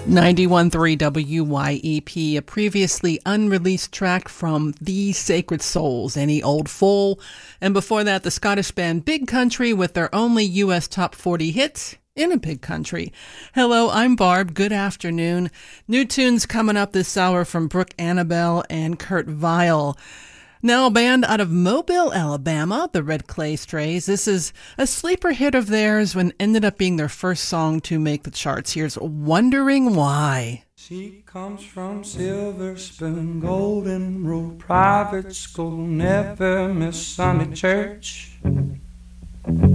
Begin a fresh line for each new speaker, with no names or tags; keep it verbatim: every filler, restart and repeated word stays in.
ninety-one point three W Y E P, a previously unreleased track from The Sacred Souls, Any Old Fool. And before that, the Scottish band Big Country with their only U S Top forty hit, In a Big Country. Hello, I'm Barb. Good afternoon. New tunes coming up this hour from Brooke Annabelle and Kurt Vile. Now a band out of Mobile, Alabama, the Red Clay Strays. This is a sleeper hit of theirs when ended up being their first song to make the charts. Here's Wondering Why.
She comes from Silver Spoon, Golden Rule Private School, never miss Sunday church.